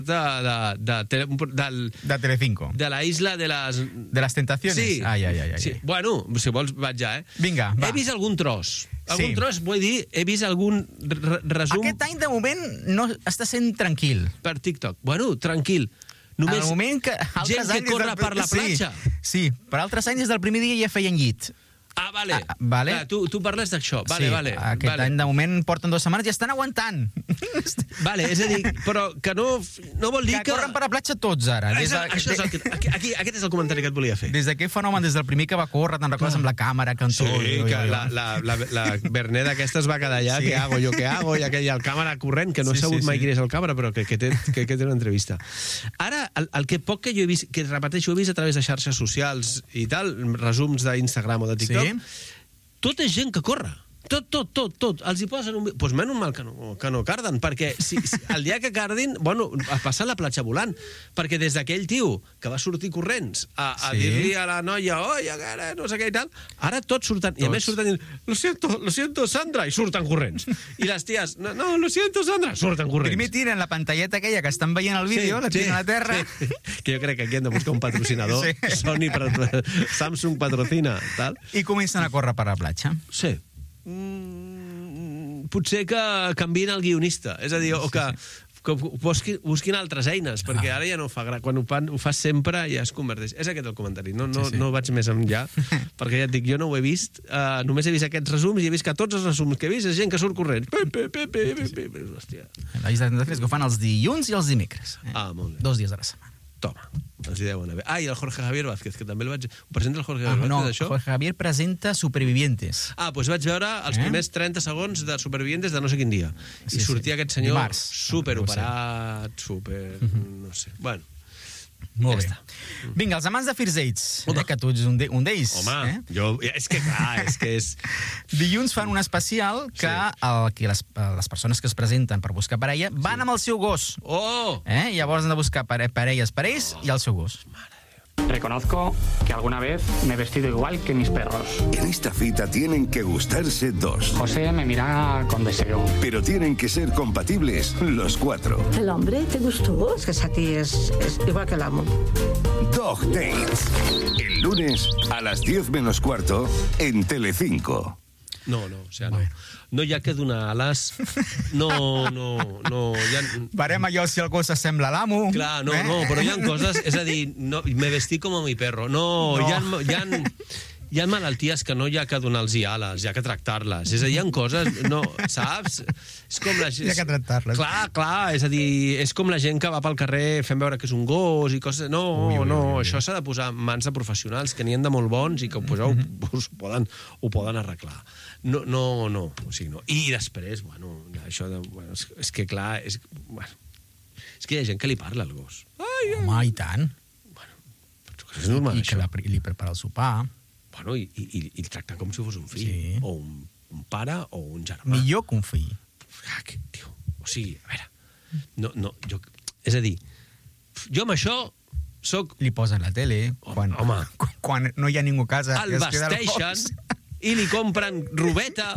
de Telecinco. De la isla de les... De les tentacions? Sí. Ai. Sí. Bueno, si vols vaig ja, Vinga, va. He vist algun tros. Sí. Vull dir, he vist algun resum... Aquest any, de moment, no està sent tranquil. Per TikTok. Bueno, tranquil. Només al moment que gent que corre per la platja. Sí, per altres anys, des del primer dia ja feien llit. Ah, vale. Vale. Tu parles d'això. Vale. Aquest any, de moment, porten 2 setmanes i estan aguantant. Vale, és a dir, però que no vol dir que... corren per la platja tots, ara. Això és aquest és el comentari que et volia fer. Des d'aquest fenomen, des del primer que va córrer, te'n recordes, amb la càmera, cantó... Sí, que la Berneda aquesta es va quedar allà, què hago, i el càmera corrent, que no he sabut mai quin és el càmera, però que té una entrevista. Ara, el que poc que jo he vist, que repeteixo, he vist a través de xarxes socials i tal, resums d'Instagram o de TikTok, tot és gent que corre. Tot. Els hi posen un... Doncs menys mal que no carden, perquè el dia que cardin, bueno, a passar la platja volant, perquè des d'aquell tio que va sortir corrents a dir-li a la noia, oi, no sé què i tal, ara tots surten, i a més surten dient, lo siento, Sandra, i surten corrents. I les ties, no, lo siento, Sandra, surten corrents. Primer tiren la pantalleta aquella que estan veient el vídeo, la tiren a la terra. Que jo crec que aquí hem de buscar un patrocinador. Sony, Samsung patrocina, tal. I comencen a córrer per la platja. Sí. Potser que canviïn el guionista, és a dir, o que busquin altres eines, perquè ara ja no fa gràcia, quan ho fas sempre ja es converteix. És aquest el comentari, no vaig més enllà, perquè ja et dic, jo no ho he vist, només he vist aquests resums i he vist que tots els resums que he vist és gent que surt corrents. Hòstia. La llista de tendències que ho fan els dilluns i els dimecres. Molt bé. 2 dies a la setmana. Toma, ens hi deuen haver. I el Jorge Javier Vázquez, que també el vaig... Ho presenta el Jorge Javier Vázquez, això? Jorge Javier presenta Supervivientes. Doncs vaig veure els primers 30 segons de Supervivientes de no sé quin dia. I sortia aquest senyor superoperat, no sé. Bueno, molt bé. Vinga, els amants de First Dates, que tu ets un d'ells. Home, és que clar, és que és... Dilluns fan un especial que les persones que es presenten per buscar parella van amb el seu gos. Llavors han de buscar parelles per ells i el seu gos. Reconozco que alguna vez me he vestido igual que mis perros. En esta cita tienen que gustarse 2. José me mira con deseo. Pero tienen que ser compatibles los 4. ¿El hombre te gustó? Es que Sati es igual que el amo. Dog Dates. El lunes a las 10:15 en Telecinco. No, o sea, no. No hi ha que donar ales. No. Verem allò si el gos s'assembla a l'amo. Clar, no, però hi ha coses... És a dir, me vestí com a mi perro. No. Hi ha malalties que no hi ha que donar-los ales, hi ha que tractar-les. És a dir, hi ha coses... No, saps? És com la gent... Hi ha que tractar-les. Clar, és a dir, és com la gent que va pel carrer fent veure que és un gos i coses... No, això s'ha de posar en mans de professionals, que n'hi ha de molt bons i que ho poden arreglar. No, o sigui, no. I després, això de... És que clar, és que hi ha gent que li parla al gos. Home, i tant. És normal, això. I que li prepara el sopar. I tractar com si fos un fill, o un pare o un germà. Millor que un fill. Tio, o sigui, a veure, és a dir, jo amb això soc... Li posen la tele, quan no hi ha ningú a casa. El vesteixen i li compren robeta.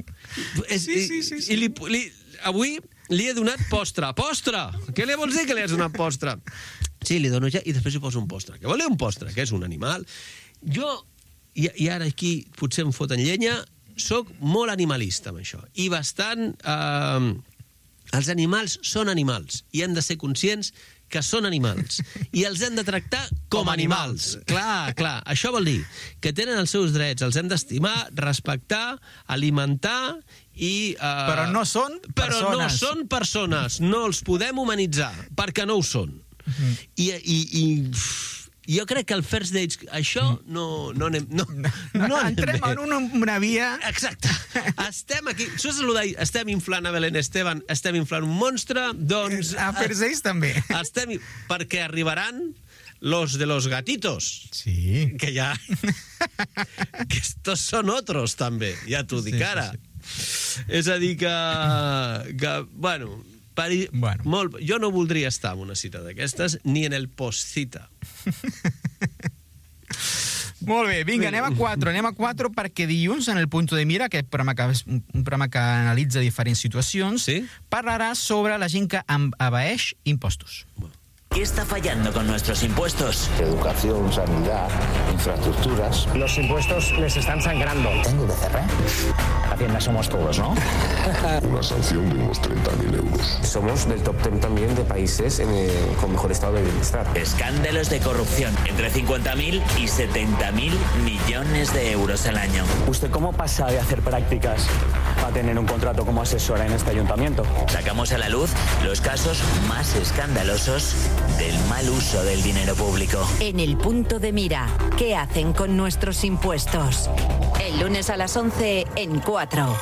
I avui li he donat postre. Postre! Què li vols dir que li has donat postre? Sí, li dono ja i després li poso un postre. Què vol dir un postre? Que és un animal. Jo, i ara aquí potser em foten llenya, soc molt animalista amb això. I bastant... Els animals són animals i hem de ser conscients que són animals i els hem de tractar com animals. Clar, això vol dir que tenen els seus drets, els hem d'estimar, respectar, alimentar i... Però no són persones. Però no són persones, no els podem humanitzar, perquè no ho són. I jo crec que el First Dates, això no anem... Entrem en una via... Exacte. Estem aquí... Això és el d'ahir. Estem inflant a Belén Esteban, estem inflant un monstre, doncs... A First Dates també. Perquè arribaran los de los gatitos. Sí. Que ja... Que estos son otros, també. Ja t'ho dic ara. És a dir que bueno... Jo no voldria estar en una cita d'aquestes ni en el post-cita. Molt bé, vinga, anem a 4 perquè dilluns en el Punto de Mira, aquest programa que és un programa que analitza diferents situacions, parlarà sobre la gent que evadeix impostos. ¿Qué está fallando con nuestros impuestos? Educación, sanidad, infraestructuras. Los impuestos les están sangrando. Tengo que cerrar. Hacienda somos todos, ¿no? Una sanción de unos 30.000 euros. Somos del top 10 también de países con mejor estado de bienestar. Escándalos de corrupción, entre 50.000 y 70.000 millones de euros al año. ¿Usted cómo pasa de hacer prácticas a tener un contrato como asesora en este ayuntamiento? Sacamos a la luz los casos más escandalosos del mal uso del dinero público. En el Punto de Mira, ¿qué hacen con nuestros impuestos? El lunes a las 11 en 4.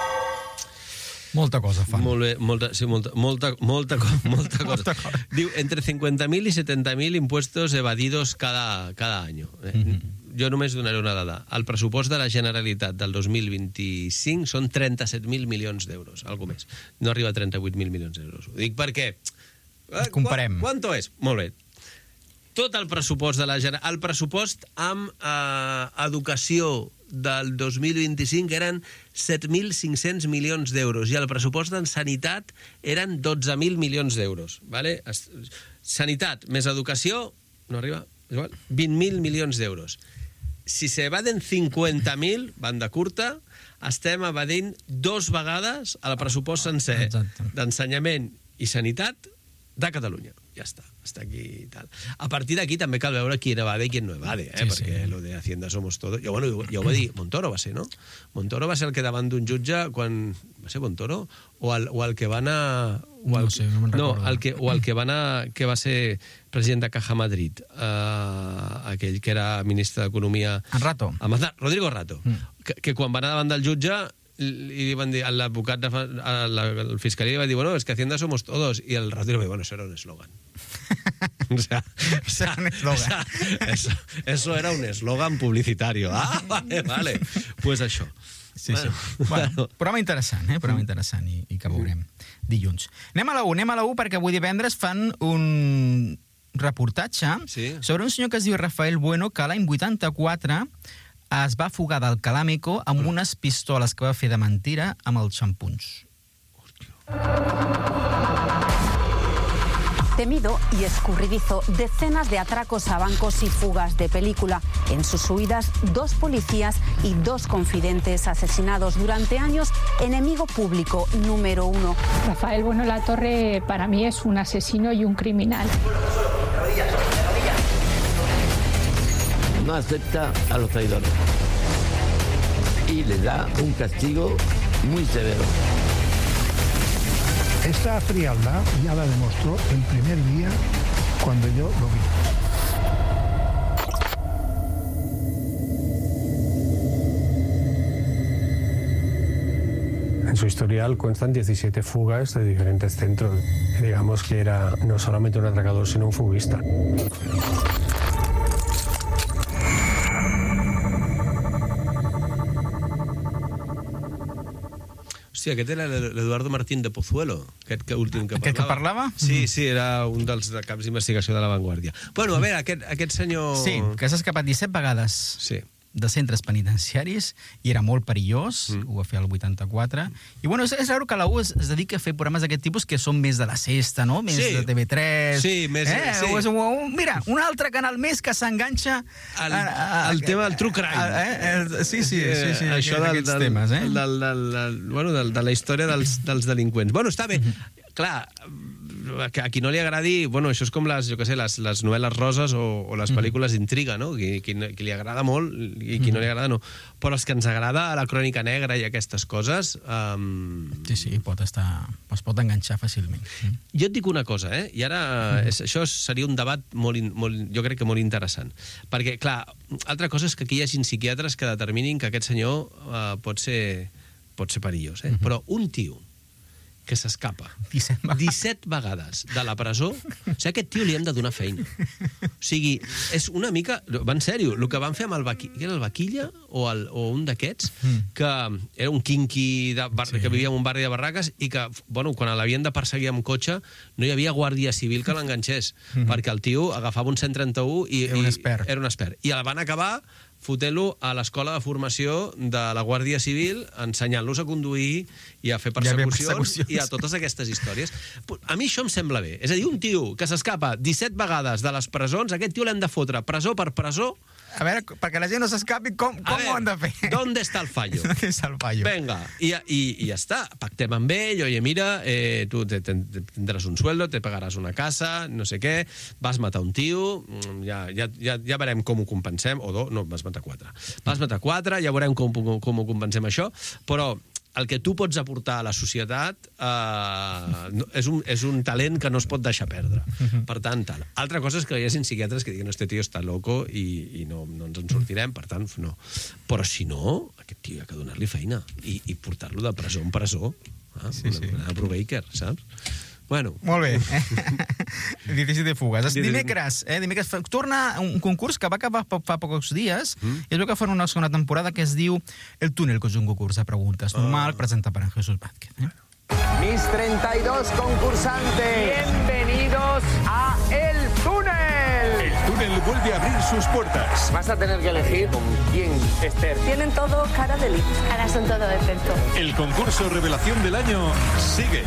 Molta cosa fan. Molt bé, molta cosa. Diu, entre 50.000 y 70.000 impuestos evadidos cada año. Jo només donaré una dada. El pressupost de la Generalitat del 2025 són 37.000 milions d'euros, algo més. No arriba a 38.000 milions d'euros. Ho dic perquè... Comparem. ¿Cuánto es? Molt bé. Tot el pressupost de la Generalitat... El pressupost amb educació del 2025 eren 7.500 milions d'euros i el pressupost en sanitat eren 12.000 milions d'euros. ¿Vale? Sanitat més educació, no arriba, igual, 20.000 milions d'euros. Si se evaden 50.000, banda curta, estem evadint 2 vegades el pressupost sencer d'ensenyament i sanitat de Catalunya. Ja està, està aquí i tal. A partir d'aquí també cal veure qui evade i qui no evade, perquè lo de Hacienda somos todos... Ja ho va dir, Montoro va ser, no? Montoro va ser el que davant d'un jutge quan... Va ser Montoro? O el que va anar... No sé, no me'n recordo. O el que va anar... Que va ser president de Caja Madrid, aquell que era ministre d'Economia... En Rato. Rodrigo Rato. Que quan va anar davant del jutge... i li van dir, l'advocat el fiscalia li va dir, bueno, es que Hacienda somos todos, i el Rato li va dir, bueno, eso era un eslogan. Eso era un eslogan publicitario. Ah, vale. Pues això. Sí. Bueno, programa interessant, programa interessant i que veurem dilluns. Anem a la 1 perquè avui divendres fan un reportatge sobre un senyor que es diu Rafael Bueno, que l'any 84 es va fugar del Calámico amb unes pistoles que va fer de mentira amb els xampuns. Temido y escurridizo, decenas de atracos a bancos y fugas de película. En sus huidas, 2 policías y 2 confidentes asesinados durante años, enemigo público número 1. Rafael Bueno Latorre para mí es un asesino y un criminal. No acepta a los traidores y le da un castigo muy severo. Esta frialdad ya la demostró el primer día cuando yo lo vi. En su historial constan 17 fugas de diferentes centros. Digamos que era no solamente un atracador, sino un fuguista. Sí, aquest era l'Eduardo Martín de Pozuelo, aquest últim que parlava. Aquest que parlava? Sí, era un dels caps d'investigació de La Vanguardia. Bueno, a veure, aquest senyor... Sí, que s'ha escapat 17 vegades de centres penitenciaris i era molt perillós, ho va fer el 84. I bueno, és raro que la U es dedica a fer programes d'aquest tipus que són més de la sexta, no? Més de TV3. Sí, més... Mira, un altre canal més que s'enganxa... El tema del true crime. Sí, això d'aquests temes, de la història dels delinqüents. Bueno, està bé. Clar, a qui no li agradi... Bueno, això és com les novel·les roses o les pel·lícules d'intriga, no? Qui li agrada molt i qui no li agrada no. Però els que ens agrada la crònica negra i aquestes coses... Sí, es pot enganxar fàcilment. Jo et dic una cosa, i ara això seria un debat jo crec que molt interessant. Perquè, clar, altra cosa és que aquí hi hagi psiquiatres que determinin que aquest senyor pot ser perillós, però un tio que s'escapa 17 vegades de la presó, o sigui, a aquest tio li hem de donar feina. O sigui, és una mica... Va en sèrio, el que van fer amb el Vaquilla o un d'aquests, que era un quinqui que vivia en un barri de barraques i que, bueno, quan l'havien de perseguir amb cotxe, no hi havia guàrdia civil que l'enganxés, perquè el tio agafava un 131 i era un expert. I el van acabar fotent-lo a l'escola de formació de la Guàrdia Civil, ensenyant-los a conduir i a fer persecucions i a totes aquestes històries. A mi això em sembla bé. És a dir, un tio que s'escapa 17 vegades de les presons, aquest tio l'hem de fotre presó per presó. A veure, perquè la gent no s'escapi, com ho han de fer? ¿Dónde está el fallo? ¿Dónde está el fallo? Venga, y ya está. Pactem amb ell, oye, mira, tú tendrás un sueldo, te pagaràs una casa, no sé què, vas matar un tio, ja veurem com ho compensem, no, vas matar 4. Vas matar 4, ja veurem com ho compensem això, però el que tu pots aportar a la societat és un talent que no es pot deixar perdre. Per tant, tal. Altra cosa és que hi hagi psiquiatres que diguin este tio està loco i no ens en sortirem, per tant, no. Però si no, aquest tio ha de donar-li feina i portar-lo de presó en presó. Una Brubaker, saps? Bueno. Molt bé. 17 de fugues. Dimecres torna un concurs que va acabar fa pocs dies i es veu que fa una segona temporada que es diu El Túnel, que és un concurs de preguntes normal presentat per Jesús Vázquez. Mis 32 concursantes, bienvenidos a El Túnel. El Túnel vuelve a abrir sus puertas. Vas a tener que elegir con quién, Esther. Tienen todo cara de listo. Ahora son todo defecto. El concurso Revelación del Año sigue.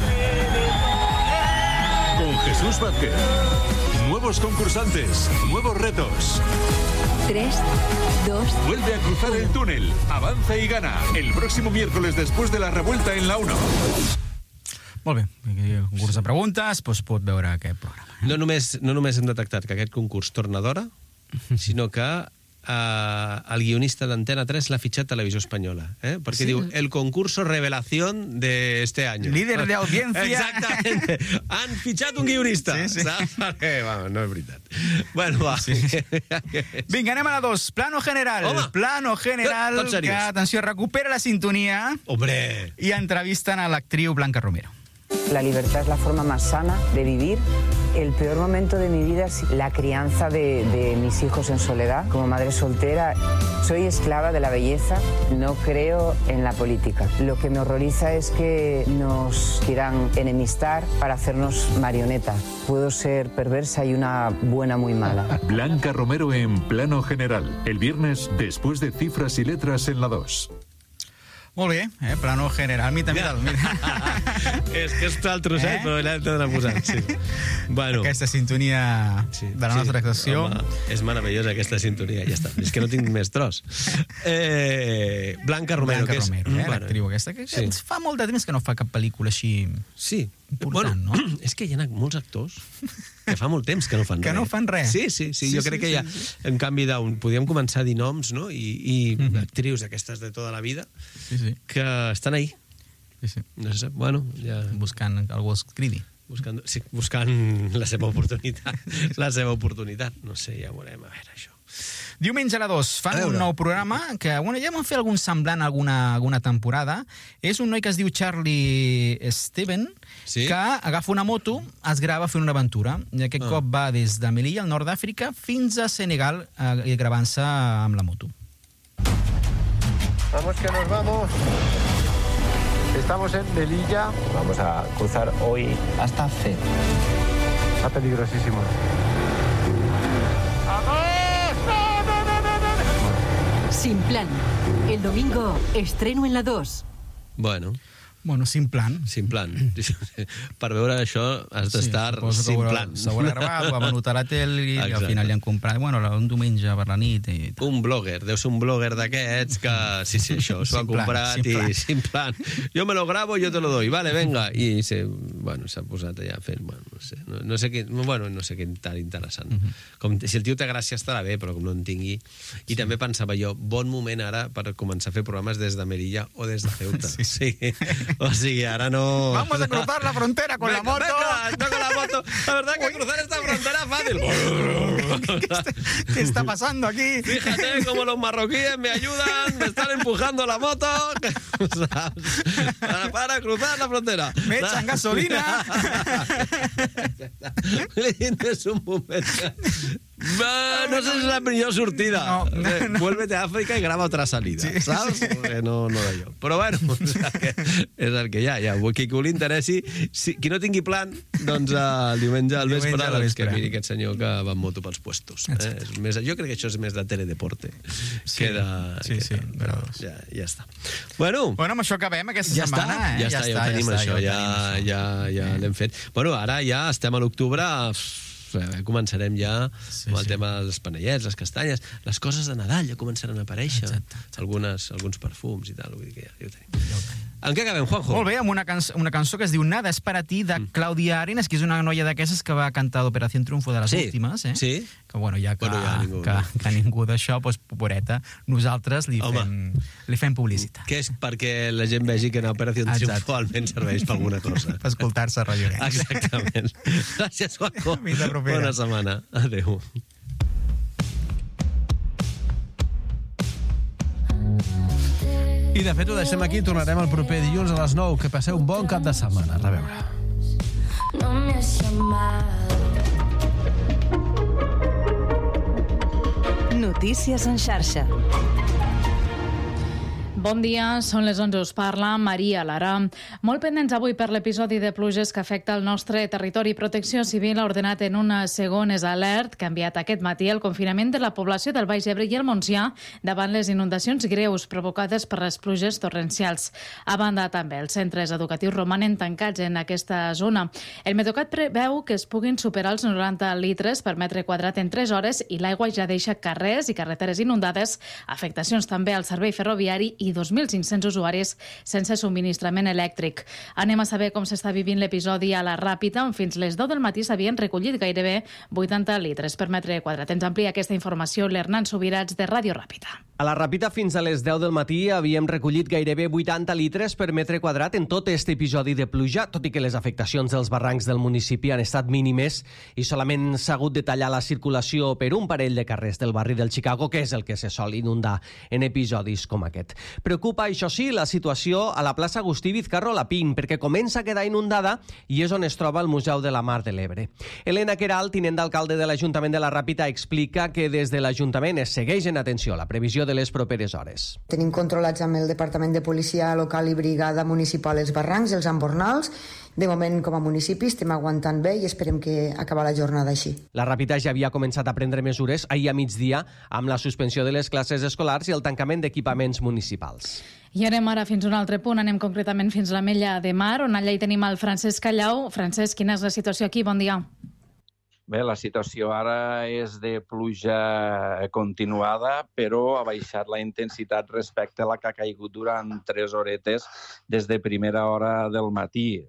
Con Jesús Vázquez. Nuevos concursantes, nuevos retos. 3, 2... Vuelve a cruzar el túnel. Avanza y gana. El próximo miércoles después de la revuelta en la 1. Molt bé. Concurs de preguntes, doncs pot veure aquest programa. No només hem detectat que aquest concurs torna d'hora, sinó que el guionista d'Antena 3 l'ha fitxat Televisió Espanyola, perquè diu el concurso revelación de este año. Líder de audiencia. Exactament. Han fitxat un guionista. Saps? No és veritat. Bueno, va. Vinga, anem a la 2. Plano general. Plano general, que, atenció, recupera la sintonia. Hombre. I entrevisten a l'actriu Blanca Romero. La libertad es la forma más sana de vivir. El peor momento de mi vida es la crianza de mis hijos en soledad. Como madre soltera, soy esclava de la belleza. No creo en la política. Lo que me horroriza es que nos quieran enemistar para hacernos marionetas. Puedo ser perversa y una buena muy mala. Blanca Romero en Plano General. El viernes, después de Cifras y Letras en la 2. Molt bé, plano general. Mira. És que és el trosset, però l'hem de posar. Sí. Bueno. Aquesta sintonia de la nostra actuació. Home, és meravellosa aquesta sintonia, ja està. És que no tinc més tros. Blanca Romero. Blanca Romero, l'actriu aquesta, que fa molt de temps que no fa cap pel·lícula així important, no? És que hi ha molts actors que fa molt temps que no fan res. Que no fan res. Sí, jo crec que hi ha, en canvi, podríem començar a dir noms, no? I actrius aquestes de tota la vida que estan ahí. No se sap, bueno, ja... Buscant algú es cridi. Buscant la seva oportunitat. La seva oportunitat. No sé, ja veurem, a veure, això. Diumenge a la 2 fan un nou programa que ja vam fer algun semblant alguna temporada. És un noi que es diu Charlie Steven, que agafa una moto, es grava fent una aventura. I aquest cop va des de Melilla, al nord d'Àfrica, fins a Senegal, gravant-se amb la moto. Vamos que nos vamos. Estamos en Melilla. Vamos a cruzar hoy hasta C. Está peligrosísimo. Sin plan. El domingo estreno en la 2. Bueno, sin plan. Sin plan. Per veure això has d'estar sin plan. S'ho ha gravat, ho ha venut a la tele i al final li han comprat, un diumenge per la nit. Un blogger, deu ser un blogger d'aquests que, sí, això, s'ho ha comprat i sin plan. Jo me lo grabo, yo te lo doy, vale, venga. I s'ha posat allà fent, no sé què tan interessant. Si el tio té gràcia estarà bé, però com no en tingui. I també pensava jo, bon moment ara per començar a fer programes des de Melilla o des de Ceuta. Sí. O sigui, ara no... Vamos a cruzar la frontera con la moto. Venga, con la moto. La verdad que cruzar esta frontera es fácil. ¿Qué está pasando aquí? Fíjate cómo los marroquíes me ayudan, me están empujando la moto para cruzar la frontera. Me echan gasolina. És un moment No sé si és la millor sortida. Vuélvete a Àfrica i grava otra salida, saps? No d'allò. Però bueno, és el que hi ha. Qui li interessi, qui no tingui plan, doncs el diumenge al vespre que miri aquest senyor que va en moto pels puestos. Jo crec que això és més de teledeporte que de... Sí, però ja està. Bueno, amb això acabem aquesta setmana. Ja està, ja ho tenim això, ja l'hem fet. Bueno, ara ja estem a l'octubre... començarem ja amb el tema dels panellets, les castanyes, les coses de Nadal ja començaran a aparèixer, alguns perfums i tal, vull dir que ja ho tenim. En què acabem, Juanjo? Molt bé, amb una cançó que es diu Nada es para ti, de Clàudia Arenas, que és una noia d'aquestes que va cantar d'Operació Triunfo de les últimes, que bueno, ja que ningú d'això, doncs, pobreta, nosaltres li fem publicitat. Que és perquè la gent vegi que en Operació Triunfo almenys serveix per alguna cosa. Per escoltar-se a Radio Gens. Exactament. Gràcies, Juanjo. Bona setmana. Adéu. I de fet ho deixem aquí, tornarem el proper dilluns a les 9. Que passeu un bon cap de setmana. A reveure. No me has llamado. Notícies en xarxa. Bon dia, són les 11, us parla Maria Lara. Molt pendents avui per l'episodi de pluges que afecta el nostre territori. Protecció Civil ha ordenat en una segones alert que ha enviat aquest matí el confinament de la població del Baix Ebre i el Montsià davant les inundacions greus provocades per les pluges torrencials. A banda, també, els centres educatius romanen tancats en aquesta zona. El Meteocat preveu que es puguin superar els 90 litres per metre quadrat en 3 hores i l'aigua ja deixa carrers i carreteres inundades, afectacions també al servei ferroviari i 2.500 usuaris sense subministrament elèctric. Anem a saber com s'està vivint l'episodi a la Ràpita, on fins les 10 del matí s'havien recollit gairebé 80 litres per metre quadrat. Ens amplia aquesta informació l'Hernán Subirats de Ràdio Ràpita. A la Ràpita, fins a les 10 del matí, havíem recollit gairebé 80 litres per metre quadrat en tot aquest episodi de pluja, tot i que les afectacions dels barrancs del municipi han estat mínimes i solament s'ha hagut de tallar la circulació per un parell de carrers del barri del Chicago, que és el que se sol inundar en episodis com aquest. Preocupa, això sí, la situació a la plaça Agustí Vizcarro Lapín, perquè comença a quedar inundada i és on es troba el Museu de la Mar de l'Ebre. Elena Queralt, tinent d'alcalde de l'Ajuntament de la Ràpita, explica que des de l'Ajuntament es segueix en atenció la previsió de les properes hores. Tenim controlats amb el Departament de Policia Local i Brigada Municipal els barrancs i els embornals. De moment, com a municipi, estem aguantant bé i esperem que acabi la jornada així. La Ràpita ja havia començat a prendre mesures ahir a migdia amb la suspensió de les classes escolars i el tancament d'equipaments municipals. I anem ara fins a un altre punt, anem concretament fins a l'Ametlla de Mar, on allà hi tenim el Francesc Callau. Francesc, quina és la situació aquí? Bon dia. Bé, la situació ara és de pluja continuada, però ha baixat la intensitat respecte a la que ha caigut durant 3 horetes des de primera hora del matí.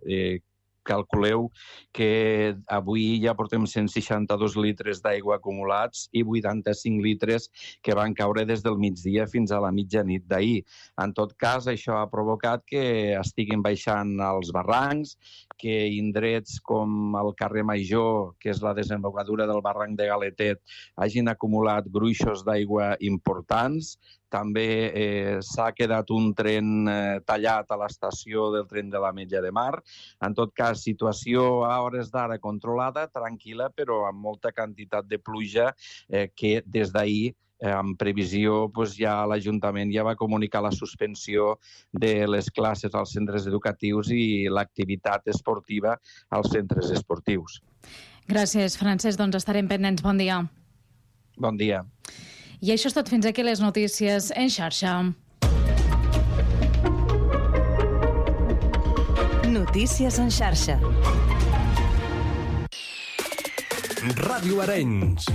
Calculeu que avui ja portem 162 litres d'aigua acumulats i 85 litres que van caure des del migdia fins a la mitjanit d'ahir. En tot cas, això ha provocat que estiguin baixant els barrancs, que indrets com el carrer Major, que és la desembocadura del barranc de Galetet, hagin acumulat gruixos d'aigua importants. També s'ha quedat un tren tallat a l'estació del tren de l'Ametlla de Mar. En tot cas, situació a hores d'ara controlada, tranquil·la, però amb molta quantitat de pluja que des d'ahir, en previsió, ja l'Ajuntament ja va comunicar la suspensió de les classes als centres educatius i l'activitat esportiva als centres esportius. Gràcies, Francesc. Doncs estarem pendents. Bon dia. Bon dia. I això és tot fins aquí les notícies en xarxa. Notícies en xarxa. Ràdio Arenys.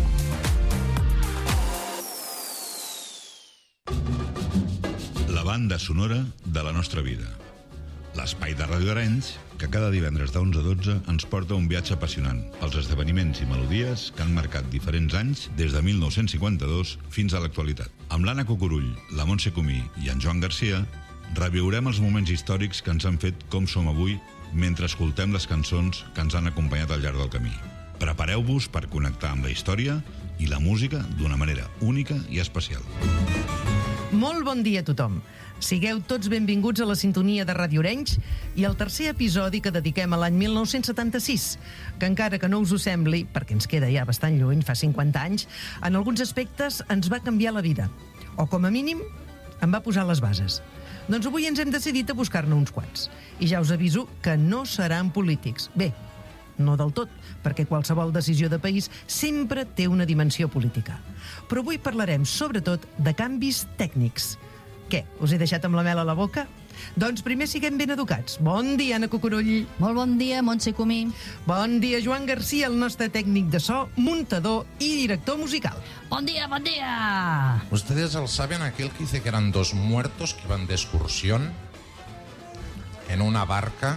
La banda sonora de la nostra vida. L'espai de Ràdio Arenys, que cada divendres de 11 a 12 ens porta un viatge apassionant pels esdeveniments i melodies que han marcat diferents anys des de 1952 fins a l'actualitat. Amb l'Anna Cucurull, la Montse Comí i en Joan Garcia, reviurem els moments històrics que ens han fet com som avui mentre escoltem les cançons que ens han acompanyat al llarg del camí. Prepareu-vos per connectar amb la història i la música d'una manera única i especial. Molt bon dia a tothom. Sigueu tots benvinguts a la sintonia de Ràdio Orenys i al tercer episodi que dediquem a l'any 1976, que encara que no us ho sembli, perquè ens queda ja bastant lluny, fa 50 anys, en alguns aspectes ens va canviar la vida. O com a mínim, en va posar les bases. Doncs avui ens hem decidit a buscar-ne uns quants. I ja us aviso que no seran polítics. Bé, no del tot, perquè qualsevol decisió de país sempre té una dimensió política. Però avui parlarem, sobretot, de canvis tècnics. Què, us he deixat amb la mel a la boca? Doncs primer siguem ben educats. Bon dia, Anna Cucurull. Molt bon dia, Montse Comí. Bon dia, Joan Garcia, el nostre tècnic de so, muntador i director musical. Bon dia, bon dia. ¿Ustedes saben aquel que dice que eran dos muertos que iban de excursión en una barca?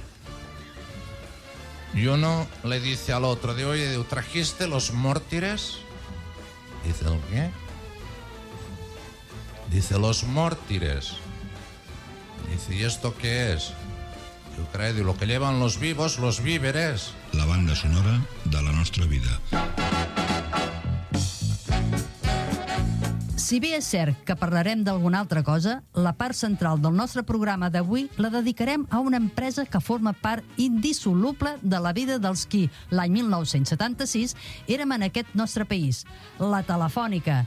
Y uno le dice al otro, oye, ¿trajiste los mártires? Dice, ¿el qué? Dice, los mártires. Dice, ¿y esto qué es? Yo creo, lo que llevan los vivos, los víveres. La banda sonora de la nostra vida. Si bé és cert que parlarem d'alguna altra cosa, la part central del nostre programa d'avui la dedicarem a una empresa que forma part indissoluble de la vida dels qui, l'any 1976, érem en aquest nostre país, la Telefònica.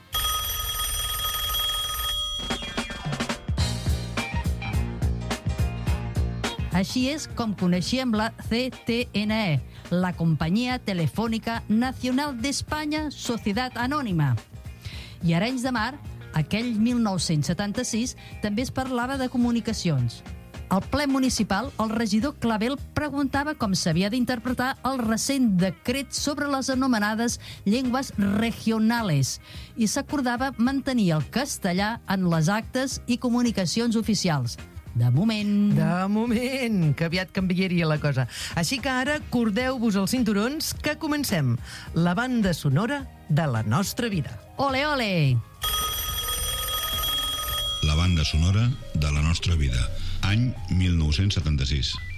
Així és com coneixíem la CTNE, la Companyia Telefònica Nacional d'Espanya Societat Anònima. I a Arenys de Mar, aquell 1976, també es parlava de comunicacions. Al ple municipal, el regidor Clavel preguntava com s'havia d'interpretar el recent decret sobre les anomenades llengües regionales i s'acordava mantenir el castellà en les actes i comunicacions oficials. De moment, que aviat canviaria la cosa. Així que ara cordeu-vos els cinturons que comencem. La banda sonora de la nostra vida. Ole, ole! La banda sonora de la nostra vida. Any 1976.